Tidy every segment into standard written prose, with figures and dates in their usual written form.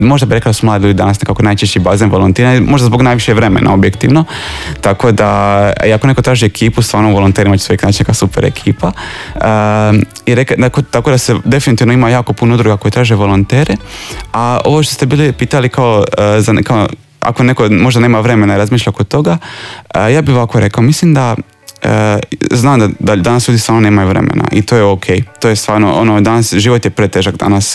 možda bi rekla da su mladi ljudi danas nekako najčešći bazen volontiranja, možda zbog najviše vremena objektivno, tako da ako neko traži ekipu, stvarno u volonterima će se uvijek naći neka super ekipa. Tako da se definitivno ima jako puno udruga koje traže volontere, a ovo što ste bili pitali kao ako neko možda nema vremena i razmišlja oko toga, ja bih ovako rekao, mislim da znam da danas ljudi stvarno nemaju vremena i to je ok. To je stvarno, danas život je pretežak, danas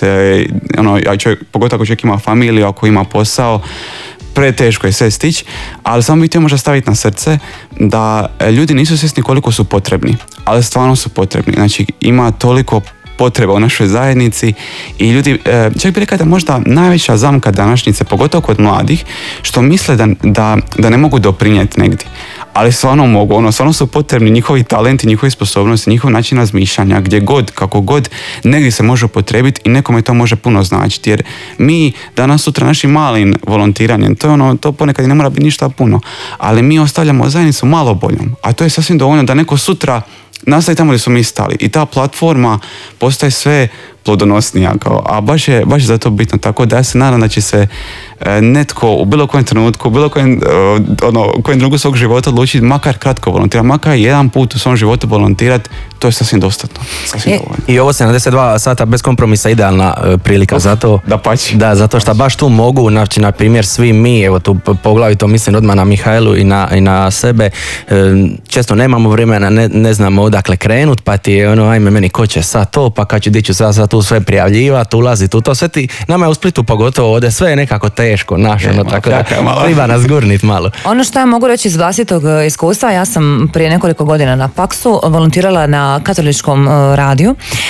pogotovo ako čovjek ima familiju, ako ima posao, preteško je sve stići, ali samo bih htio možda staviti na srce da ljudi nisu svjesni koliko su potrebni, ali stvarno su potrebni. Znači ima toliko potreba u našoj zajednici i ljudi, čak bi rekao da možda najveća zamka današnjice, pogotovo kod mladih, što misle da ne mogu doprinijeti negdje. Ali stvarno mogu, stvarno su potrebni njihovi talenti, njihovi sposobnosti, njihov način razmišljanja, gdje god, kako god, negdje se može upotrijebiti i nekome to može puno značiti. Jer mi danas sutra našim malim volontiranjem, to ponekad i ne mora biti ništa puno, ali mi ostavljamo zajednicu malo boljom, a to je sasvim dovoljno da neko sutra nastavi tamo gdje su mi stali i ta platforma postaje sve plodonosnija, a baš je zato bitno, tako da ja se nadam da će se netko u bilo kojem trenutku, u bilo kojem trenutku svog života odlučiti makar kratko volontirati, makar jedan put u svom životu volontirati, to je sasvim dostatno. I ovo 72 sata bez kompromisa idealna prilika za to. Da, zato što baš tu mogu, znači na primjer svi mi, evo tu poglavito mislim odmah na Mihajlu i na sebe, često nemamo vremena, ne znamo odakle krenut, pa ti je ajme meni ko će sad to, pa kad ću dići sad tu sve prijavljivati, ulaziti u to, sve ti, nama je u Splitu pogotovo ovdje sve je nekako teško, tako da treba nas gurnit malo. Ono što ja mogu reći iz vlastitog iskustva, ja sam prije nekoliko godina na Paksu volontirala na katoličkom radiju.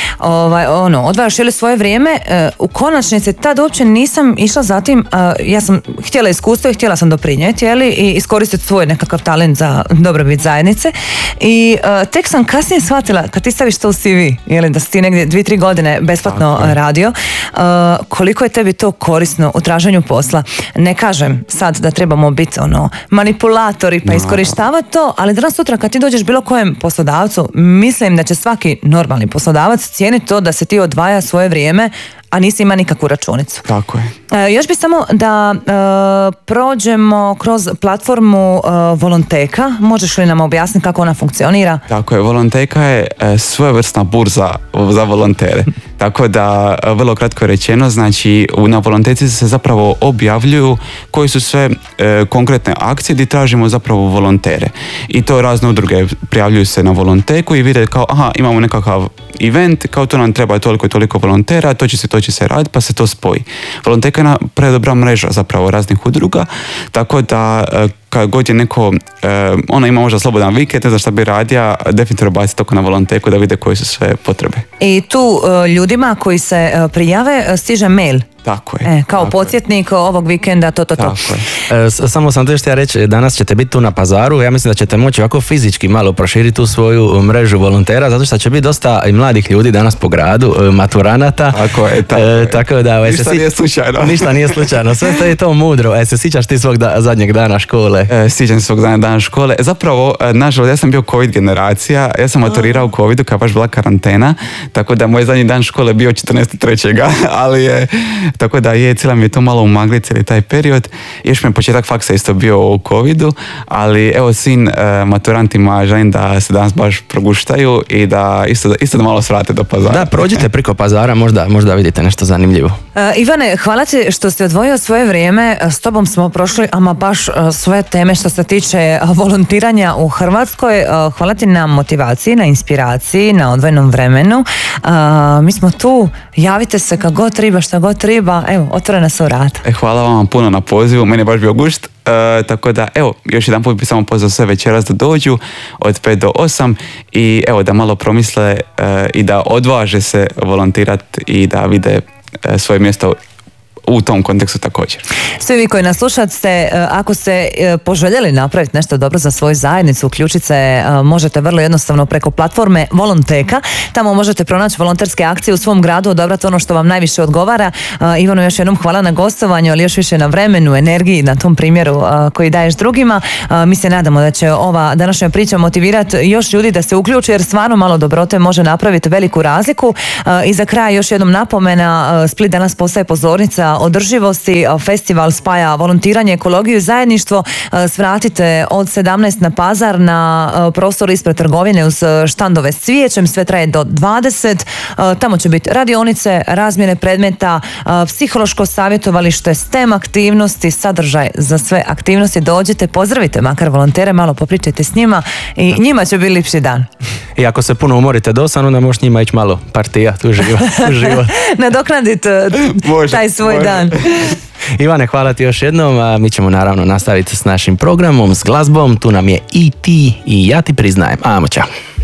Odvajaš svoje vrijeme, u konačnici tad uopće nisam išla za tim, ja sam htjela iskustvo i htjela sam doprinijeti, i iskoristiti svoj nekakav talent za dobrobit zajednice i tek sam kasnije shvatila, kad ti staviš to u CV, da si ti negdje 2-3 godine besplatno radio, koliko je tebi to korisno u traženju posla. Ne kažem sad da trebamo biti manipulatori pa iskorištavati to, ali danas sutra kad ti dođeš bilo kojem poslodavcu, mislim da će svaki normalni poslodavac cijeniti to da se ti odvaja svoje vrijeme, a nisi ima nikakvu računicu. Tako je. Još bi samo da prođemo kroz platformu Volonteka. Možeš li nam objasniti kako ona funkcionira? Tako je, Volonteka je svojevrsna burza za volontere. Tako da, vrlo kratko rečeno, znači na Volonteci se zapravo objavljuju koji su sve konkretne akcije gdje tražimo zapravo volontere. I to razne udruge prijavljuju se na Volonteku i vide kao, imamo nekakav event, kao to nam treba toliko volontera, to će se raditi, pa se to spoji. Volonteka je predobra mreža zapravo raznih udruga, tako da kad god je neko, ima možda slobodan vikend, ne zna šta bi radija, definitivno baciti toko na Volonteku da vide koje su sve potrebe. I tu ljudima koji se prijave stiže mail. Tako je. Kao podsjetnik ovog vikenda, to. Tako je. Samo sam to što ja reći, danas ćete biti tu na Pazaru, ja mislim da ćete moći ovako fizički malo proširiti tu svoju mrežu volontera, zato što će biti dosta i mladih ljudi danas po gradu, maturanata. Tako je. Tako da, ništa nije slučajno. Ništa nije slučajno, sve je to mudro. Se sjećaš ti svog zadnjeg dana škole? Sjećam se svog dana škole. Zapravo, nažalost, ja sam bio COVID generacija, ja sam maturirao u COVID-u kad baš bila karantena, tako da moj zadnji dan škole bio 14.3. ali je tako da cijela mi je to malo umagli cijeli taj period. Još mi je početak faksa isto bio u covidu, ali evo svim maturantima želim da se danas baš proguštaju i da isto da malo svrate do Pazara. Da, prođite preko Pazara, možda vidite nešto zanimljivo. Ivane, hvala ti što ste odvojio svoje vrijeme, s tobom smo prošli ama baš sve teme što se tiče volontiranja u Hrvatskoj. Hvala ti na motivaciji, na inspiraciji, na odvojenom vremenu. Mi smo tu, javite se kad god treba, šta god treba. Evo, otvorena su vrata. Hvala vam puno na pozivu, meni je baš bio gušt, tako da evo, još jedan put bi samo pozvao sve večeras da dođu od 5 do 8 i evo da malo promisle i da odvaže se volontirati i da vide svoje mjesto u tom kontekstu također. Svi vi koji nas slušate, ako ste poželjeli napraviti nešto dobro za svoju zajednicu, uključiti se možete vrlo jednostavno preko platforme Volonteka. Tamo možete pronaći volonterske akcije u svom gradu, odabrati ono što vam najviše odgovara. Ivano, još jednom hvala na gostovanju, ali još više na vremenu, energiji, na tom primjeru koji daješ drugima. Mi se nadamo da će ova današnja priča motivirati još ljudi da se uključe, jer stvarno malo dobrote može napraviti veliku razliku. I za kraj još jednom napomena, Split danas postaje pozornica održivosti. Festival spaja volontiranje, ekologiju i zajedništvo. Svratite od 17 na Pazar na prostor ispred trgovine uz štandove s cvijećem. Sve traje do 20. Tamo će biti radionice, razmjene predmeta, psihološko savjetovalište, STEM aktivnosti, sadržaj za sve aktivnosti. Dođite, pozdravite makar volontere, malo popričajte s njima i njima će biti lipši dan. I ako se puno umorite dosadno, onda možeš njima ići malo partija, tu život. Nadoknadite taj svoj dan. Ivane, hvala ti još jednom. Mi ćemo naravno nastaviti s našim programom, s glazbom. Tu nam je i ti i ja ti priznajem. Ajmo, čao.